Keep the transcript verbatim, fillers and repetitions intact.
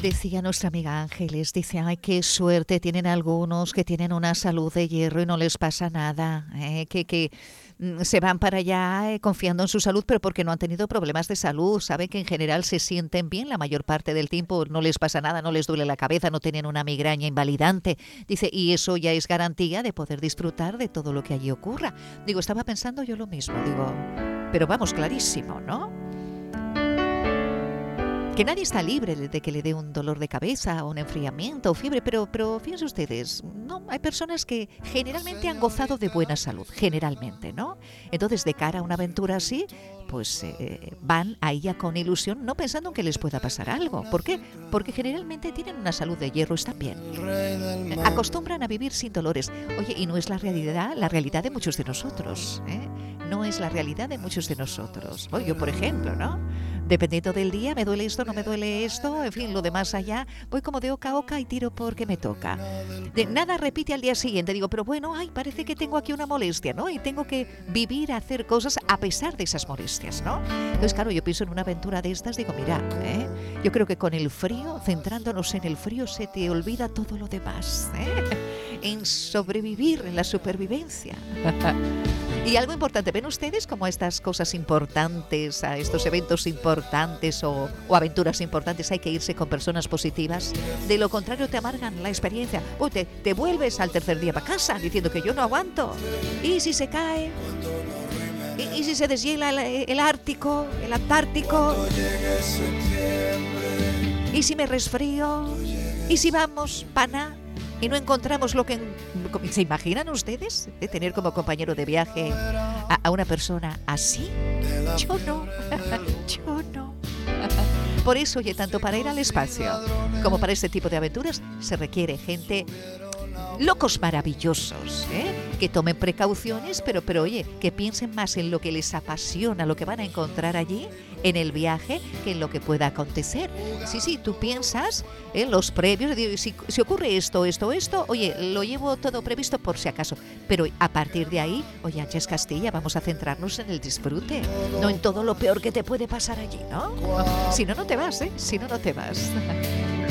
Decía nuestra amiga Ángeles, dice, ay, qué suerte tienen algunos que tienen una salud de hierro y no les pasa nada, eh, que, que mm, se van para allá eh, confiando en su salud, pero porque no han tenido problemas de salud, saben que en general se sienten bien la mayor parte del tiempo, no les pasa nada, no les duele la cabeza, no tienen una migraña invalidante. Dice, y eso ya es garantía de poder disfrutar de todo lo que allí ocurra. Digo, estaba pensando yo lo mismo, digo, pero vamos, clarísimo, ¿no? Que nadie está libre de que le dé un dolor de cabeza, un enfriamiento o fiebre, pero, pero fíjense ustedes, no, hay personas que generalmente han gozado de buena salud, generalmente, ¿no? Entonces, de cara a una aventura así, pues eh, van ahí ya con ilusión, no pensando en que les pueda pasar algo. ¿Por qué? Porque generalmente tienen una salud de hierro, están bien. Acostumbran a vivir sin dolores. Oye, y no es la realidad, la realidad de muchos de nosotros, ¿eh? No es la realidad de muchos de nosotros. Oye, yo, por ejemplo, ¿no? Dependiendo del día, me duele esto, no me duele esto, en fin, lo demás allá, voy como de oca a oca y tiro porque me toca. De nada repite al día siguiente, digo, pero bueno, ay, parece que tengo aquí una molestia, ¿no? Y tengo que vivir, hacer cosas a pesar de esas molestias, ¿no? Entonces, claro, yo pienso en una aventura de estas, digo, mira, ¿eh? Yo creo que con el frío, centrándonos en el frío, se te olvida todo lo demás, ¿eh? En sobrevivir, en la supervivencia. Y algo importante, ¿ven ustedes cómo estas cosas importantes, a estos eventos importantes o, o aventuras importantes hay que irse con personas positivas? De lo contrario te amargan la experiencia. O te, te vuelves al tercer día para casa diciendo que yo no aguanto. ¿Y si se cae? ¿Y, y si se deshiela el, el Ártico, el Antártico? ¿Y si me resfrío? ¿Y si vamos, pana? Y no encontramos lo que... ¿Se imaginan ustedes de tener como compañero de viaje a, a una persona así? Yo no, yo no. Por eso, oye, tanto para ir al espacio como para este tipo de aventuras se requiere gente... locos maravillosos, ¿eh? Que tomen precauciones, pero, pero oye, que piensen más en lo que les apasiona, lo que van a encontrar allí en el viaje, que en lo que pueda acontecer. Sí, sí, tú piensas en los previos, si, si ocurre esto, esto, esto, oye, lo llevo todo previsto por si acaso, pero a partir de ahí, oye, Ángeles Castilla, vamos a centrarnos en el disfrute, no en todo lo peor que te puede pasar allí, ¿no? Si no, no te vas, ¿eh? Si no, no te vas.